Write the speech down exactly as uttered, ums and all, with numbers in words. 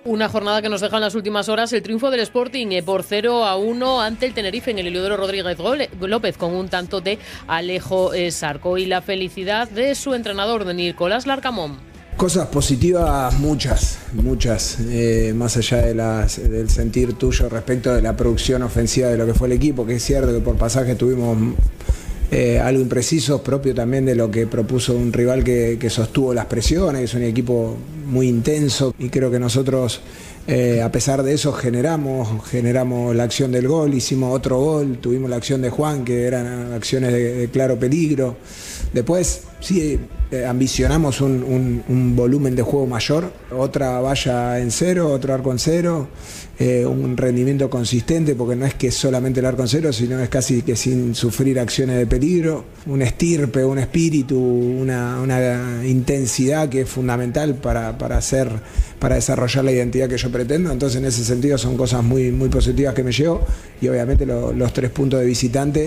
Una jornada que nos deja en las últimas horas el triunfo del Sporting eh, por cero a uno ante el Tenerife en el Heliodoro Rodríguez López con un tanto de Alejo eh, Sarco y la felicidad de su entrenador, de Nicolás Larcamón. Cosas positivas muchas, muchas, eh, más allá de las, del sentir tuyo respecto de la producción ofensiva de lo que fue el equipo, que es cierto que por pasaje tuvimos eh, algo impreciso, propio también de lo que propuso un rival que, que sostuvo las presiones, que es un equipo muy intenso, y creo que nosotros eh, a pesar de eso generamos, generamos la acción del gol, hicimos otro gol, tuvimos la acción de Juan, que eran acciones de, de claro peligro. Después sí eh, ambicionamos un, un, un volumen de juego mayor, otra valla en cero, otro arco en cero, eh, un rendimiento consistente, porque no es que solamente el arco en cero, sino es casi que sin sufrir acciones de peligro, un estirpe, un espíritu, una, una intensidad que es fundamental para, para, hacer, para desarrollar la identidad que yo pretendo. Entonces en ese sentido son cosas muy, muy positivas que me llevo, y obviamente lo, los tres puntos de visitante